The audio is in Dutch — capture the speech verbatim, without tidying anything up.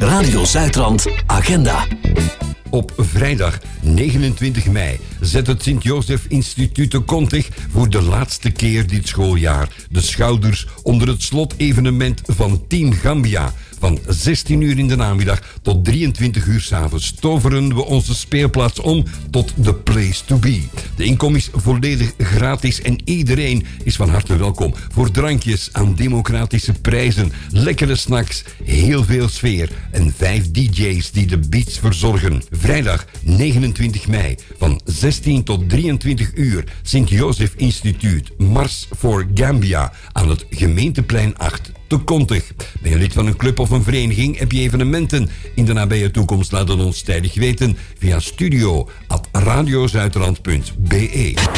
Radio Zuidrand Agenda. Op vrijdag negenentwintig mei zet het Sint-Josef Instituut te Kontich voor de laatste keer dit schooljaar de schouders onder het slotevenement van Team Gambia. Van zestien uur in de namiddag tot drieëntwintig uur 's avonds toveren we onze speelplaats om tot the place to be. De inkom is volledig gratis en iedereen is van harte welkom voor drankjes aan democratische prijzen, lekkere snacks, heel veel sfeer en vijf D J's die de beats verzorgen. Vrijdag negenentwintig mei van zestien tot drieëntwintig uur Sint-Josef Instituut Mars voor Gambia aan het Gemeenteplein acht te Kontich. Ben je lid van een club of een vereniging? Heb je evenementen in de nabije toekomst? Laat het ons tijdig weten via studio at radiozuidrand punt be.